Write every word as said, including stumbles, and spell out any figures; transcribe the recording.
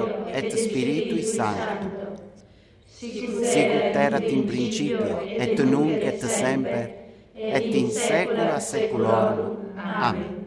Filio et Spiritui Sancto, sicut erat in principio, et nunc et semper, et in saecula saeculorum. Amen.